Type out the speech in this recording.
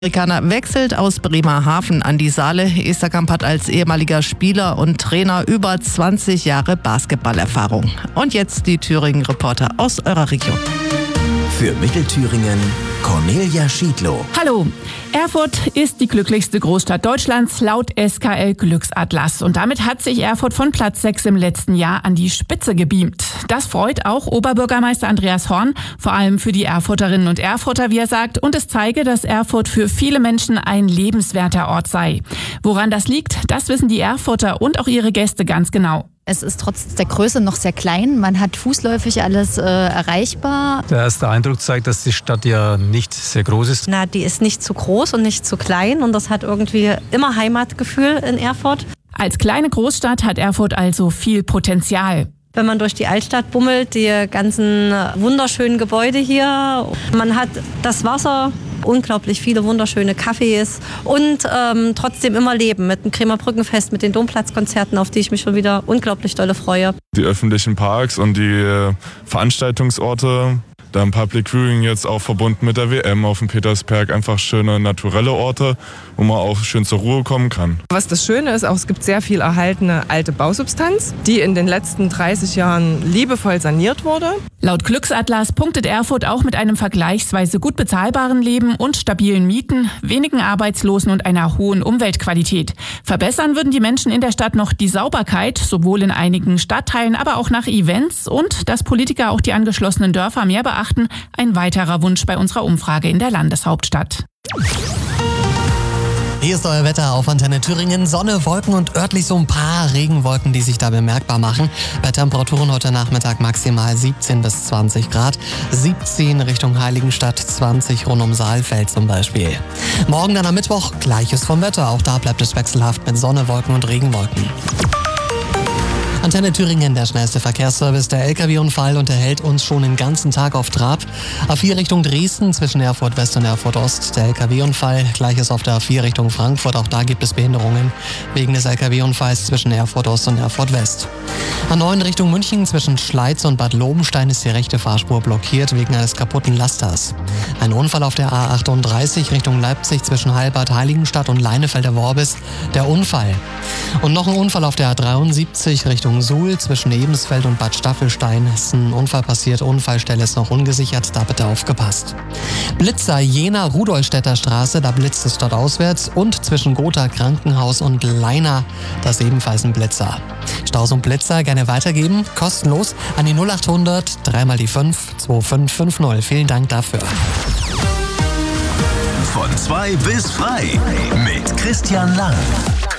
Amerikaner wechselt aus Bremerhaven an die Saale. Esterkamp hat als ehemaliger Spieler und Trainer über 20 Jahre Basketballerfahrung. Und jetzt die Thüringen-Reporter aus eurer Region. Für Mittelthüringen Cornelia Schiedlow. Hallo, Erfurt ist die glücklichste Großstadt Deutschlands laut SKL Glücksatlas. Und damit hat sich Erfurt von Platz 6 im letzten Jahr an die Spitze gebeamt. Das freut auch Oberbürgermeister Andreas Horn, vor allem für die Erfurterinnen und Erfurter, wie er sagt. Und es zeige, dass Erfurt für viele Menschen ein lebenswerter Ort sei. Woran das liegt, das wissen die Erfurter und auch ihre Gäste ganz genau. Es ist trotz der Größe noch sehr klein. Man hat fußläufig alles erreichbar. Der erste Eindruck zeigt, dass die Stadt ja nicht sehr groß ist. Die ist nicht zu groß und nicht zu klein und das hat irgendwie immer Heimatgefühl in Erfurt. Als kleine Großstadt hat Erfurt also viel Potenzial. Wenn man durch die Altstadt bummelt, die ganzen wunderschönen Gebäude hier, man hat das Wasser, unglaublich viele wunderschöne Cafés und trotzdem immer Leben mit dem Kremer Brückenfest, mit den Domplatzkonzerten, auf die ich mich schon wieder unglaublich dolle freue. Die öffentlichen Parks und die Veranstaltungsorte, dann Public Viewing jetzt auch verbunden mit der WM auf dem Petersberg, einfach schöne naturelle Orte, wo man auch schön zur Ruhe kommen kann. Was das Schöne ist, auch es gibt sehr viel erhaltene alte Bausubstanz, die in den letzten 30 Jahren liebevoll saniert wurde. Laut Glücksatlas punktet Erfurt auch mit einem vergleichsweise gut bezahlbaren Leben und stabilen Mieten, wenigen Arbeitslosen und einer hohen Umweltqualität. Verbessern würden die Menschen in der Stadt noch die Sauberkeit, sowohl in einigen Stadtteilen, aber auch nach Events und dass Politiker auch die angeschlossenen Dörfer mehr beachten, ein weiterer Wunsch bei unserer Umfrage in der Landeshauptstadt. Hier ist euer Wetter auf Antenne Thüringen. Sonne, Wolken und örtlich so ein paar Regenwolken, die sich da bemerkbar machen. Bei Temperaturen heute Nachmittag maximal 17 bis 20 Grad. 17 Richtung Heiligenstadt, 20 rund um Saalfeld zum Beispiel. Morgen dann am Mittwoch Gleiches vom Wetter. Auch da bleibt es wechselhaft mit Sonne, Wolken und Regenwolken. Antenne Thüringen, der schnellste Verkehrsservice. Der LKW-Unfall unterhält uns schon den ganzen Tag auf Trab. A4 Richtung Dresden zwischen Erfurt West und Erfurt Ost. Der LKW-Unfall, gleiches auf der A4 Richtung Frankfurt. Auch da gibt es Behinderungen wegen des LKW-Unfalls zwischen Erfurt Ost und Erfurt West. A9 Richtung München zwischen Schleiz und Bad Lobenstein ist die rechte Fahrspur blockiert wegen eines kaputten Lasters. Ein Unfall auf der A38 Richtung Leipzig zwischen Heilbad Heiligenstadt und Leinefelder Worbis. Der Unfall. Und noch ein Unfall auf der A73 Richtung Suhl zwischen Ebensfeld und Bad Staffelstein. Ist ein Unfall passiert, Unfallstelle ist noch ungesichert, da bitte aufgepasst. Blitzer Jena Rudolstädter Straße, da blitzt es dort auswärts und zwischen Gotha Krankenhaus und Leina, das ist ebenfalls ein Blitzer. Staus und Blitzer gerne weitergeben, kostenlos an die 0800 3 mal die 5 2550. Vielen Dank dafür. Von 2 bis frei mit Christian Lang.